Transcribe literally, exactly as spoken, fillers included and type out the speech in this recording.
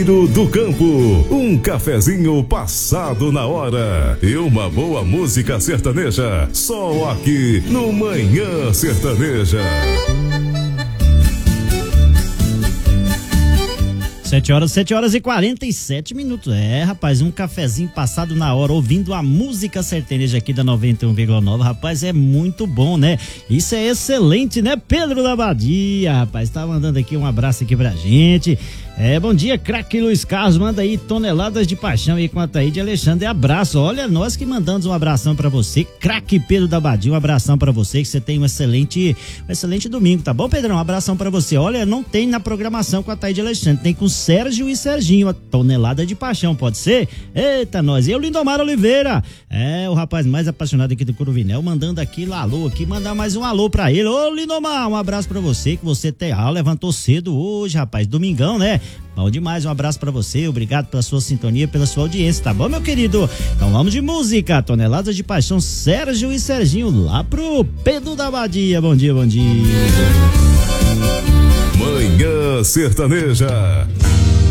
Cheiro do Campo, um cafezinho passado na hora e uma boa música sertaneja, só aqui no Manhã Sertaneja. Sete horas, sete horas e quarenta e sete minutos. É, rapaz, um cafezinho passado na hora, ouvindo a música sertaneja aqui da noventa e um vírgula nove, rapaz, é muito bom, né? Isso é excelente, né, Pedro da Badia, rapaz, tá mandando aqui um abraço aqui pra gente. É, bom dia, craque Luiz Carlos, manda aí toneladas de paixão aí com a Taíde Alexandre, abraço, olha, nós que mandamos um abração pra você, craque Pedro da Badia, um abração pra você, que você tem um excelente, um excelente domingo, tá bom, Pedrão? Um abração pra você, olha, não tem na programação com a Taíde Alexandre, tem com Sérgio e Serginho, a tonelada de paixão, pode ser? Eita, nós, eu, Lindomar Oliveira, é, o rapaz mais apaixonado aqui do Curuvinel, mandando aqui, alô, aqui, mandar mais um alô pra ele, ô Lindomar, um abraço pra você, que você tem, ah, levantou cedo hoje, rapaz, domingão, né? Bom demais, um abraço pra você, obrigado pela sua sintonia, pela sua audiência, tá bom, meu querido? Então vamos de música, toneladas de paixão, Sérgio e Serginho, lá pro Pedro da Badia, bom dia, bom dia. Manhã Sertaneja,